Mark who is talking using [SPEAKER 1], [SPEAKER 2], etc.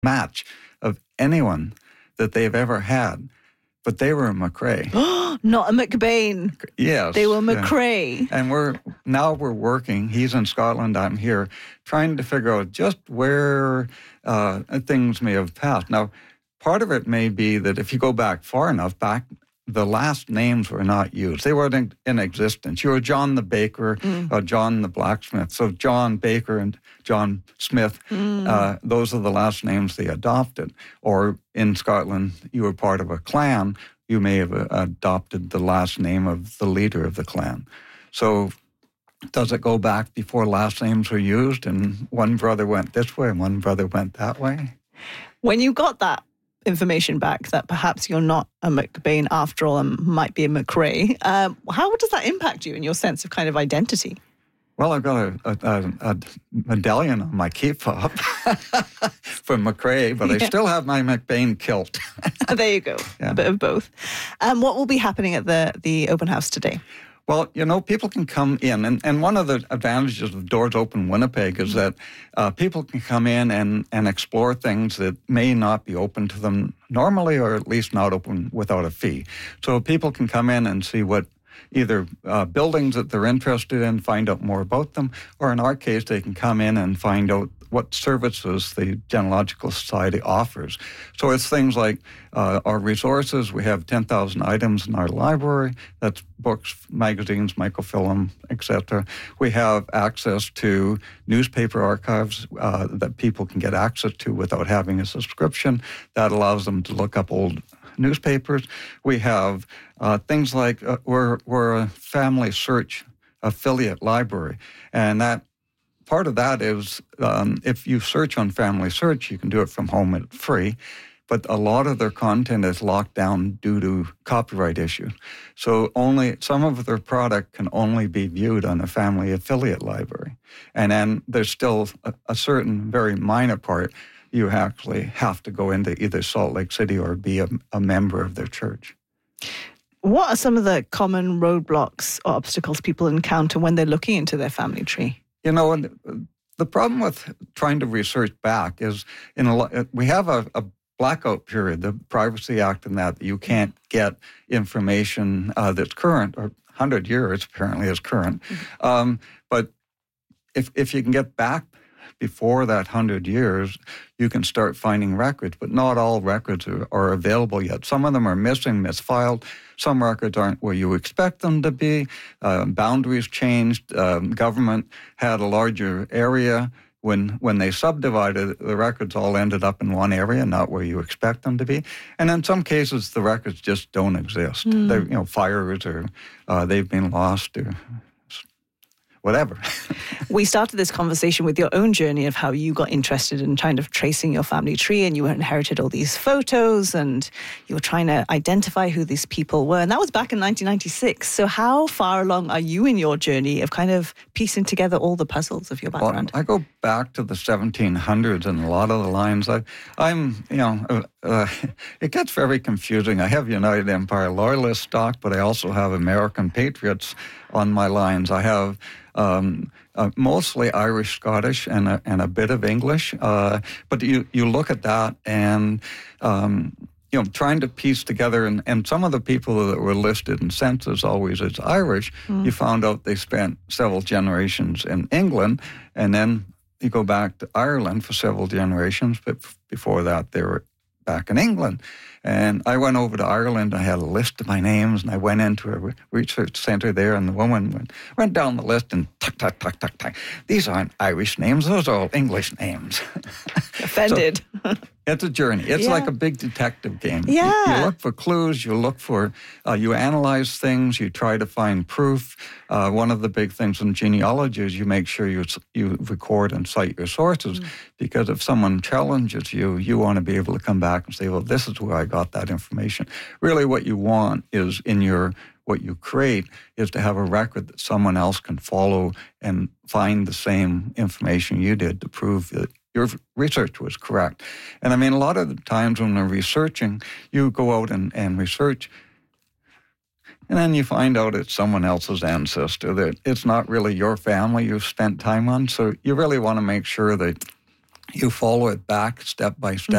[SPEAKER 1] match of anyone that they've ever had. But they were a McRae.
[SPEAKER 2] Not a McBain.
[SPEAKER 1] Yes.
[SPEAKER 2] They were McRae.
[SPEAKER 1] And we're working, he's in Scotland, I'm here, trying to figure out just where things may have passed. Now, part of it may be that if you go back far enough, the last names were not used. They weren't in existence. You were John the Baker, John the Blacksmith. So John Baker and John Smith, those are the last names they adopted. Or in Scotland, you were part of a clan, you may have adopted the last name of the leader of the clan. So does it go back before last names were used and one brother went this way and one brother went that way?
[SPEAKER 2] When you got that information back that perhaps you're not a McBain after all and might be a McRae, how does that impact you in your sense of kind of identity?
[SPEAKER 1] Well, I've got a medallion on my key fob from McRae, but I still have my McBain kilt.
[SPEAKER 2] There you go, a bit of both. What will be happening at the open house today?
[SPEAKER 1] Well, people can come in, and one of the advantages of Doors Open Winnipeg is that people can come in and explore things that may not be open to them normally, or at least not open without a fee. So people can come in and see what either buildings that they're interested in, find out more about them, or in our case, they can come in and find out what services the Genealogical Society offers. So it's things like our resources. We have 10,000 items in our library. That's books, magazines, microfilm, etc. We have access to newspaper archives that people can get access to without having a subscription. That allows them to look up old newspapers. We have things like we're a family search affiliate library, and that part of that is if you search on Family Search, you can do it from home at free, but a lot of their content is locked down due to copyright issues. So only some of their product can only be viewed on a family affiliate library. And then there's still a certain very minor part you actually have to go into either Salt Lake City or be a member of their church.
[SPEAKER 2] What are some of the common roadblocks or obstacles people encounter when they're looking into their family tree?
[SPEAKER 1] The problem with trying to research back is we have a blackout period, the Privacy Act, and that you can't get information that's current, or 100 years apparently is current. But if you can get back before that 100 years, you can start finding records, but not all records are available yet. Some of them are missing, misfiled. Some records aren't where you expect them to be. Boundaries changed. Government had a larger area. When they subdivided, the records all ended up in one area, not where you expect them to be. And in some cases, the records just don't exist. They're, fires, or they've been lost, or whatever.
[SPEAKER 2] We started this conversation with your own journey of how you got interested in kind of tracing your family tree, and you inherited all these photos and you were trying to identify who these people were. And that was back in 1996. So how far along are you in your journey of kind of piecing together all the puzzles of your background?
[SPEAKER 1] Well, I go back to the 1700s and a lot of the lines. It gets very confusing. I have United Empire Loyalist stock, but I also have American Patriots on my lines. I have mostly Irish, Scottish, and a bit of English. But you look at that and, trying to piece together, and some of the people that were listed in census always as Irish, you found out they spent several generations in England, and then you go back to Ireland for several generations, but before that they were back in England. And I went over to Ireland, I had a list of my names, and I went into a research center there, and the woman went down the list and tuck. These aren't Irish names, those are all English names.
[SPEAKER 2] Offended.
[SPEAKER 1] So, it's a journey. It's like a big detective game.
[SPEAKER 2] Yeah.
[SPEAKER 1] You look for clues, you look for, you analyze things, you try to find proof. One of the big things in genealogy is you make sure you record and cite your sources, because if someone challenges you, you want to be able to come back and say, well, this is where I got that information. Really what you want is what you create is to have a record that someone else can follow and find the same information you did to prove that your research was correct. And a lot of the times when we're researching, you go out and research, and then you find out it's someone else's ancestor, that it's not really your family you've spent time on. So you really want to make sure that you follow it back step by step.